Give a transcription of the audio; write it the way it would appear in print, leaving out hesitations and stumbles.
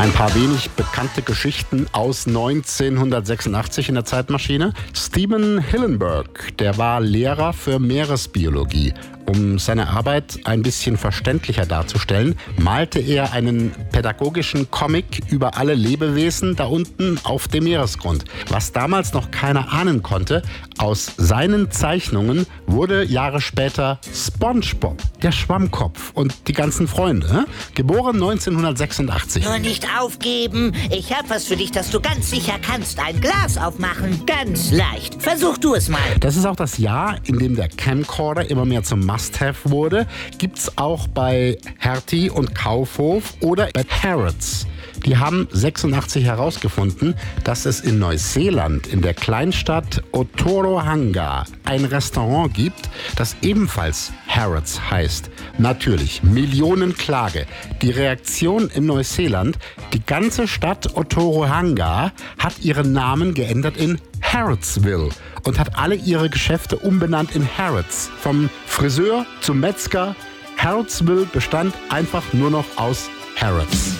Ein paar wenig bekannte Geschichten aus 1986 in der Zeitmaschine. Steven Hillenburg, der war Lehrer für Meeresbiologie. Um seine Arbeit ein bisschen verständlicher darzustellen, malte er einen pädagogischen Comic über alle Lebewesen da unten auf dem Meeresgrund. Was damals noch keiner ahnen konnte, aus seinen Zeichnungen wurde Jahre später SpongeBob, der Schwammkopf und die ganzen Freunde. Geboren 1986. Nur nicht aufgeben. Ich hab was für dich, das du ganz sicher kannst. Ein Glas aufmachen. Ganz leicht. Versuch du es mal. Das ist auch das Jahr, in dem der Camcorder immer mehr zum Must-Have wurde. Gibt's auch bei Hertie und Kaufhof oder bei Harrods. Die haben 86 herausgefunden, dass es in Neuseeland, in der Kleinstadt Otorohanga, ein Restaurant gibt, das ebenfalls Harrods heißt. Natürlich, Millionenklage. Die Reaktion in Neuseeland, die ganze Stadt Otorohanga hat ihren Namen geändert in Harrodsville und hat alle ihre Geschäfte umbenannt in Harrods. Vom Friseur zum Metzger, Harrodsville bestand einfach nur noch aus Harrods.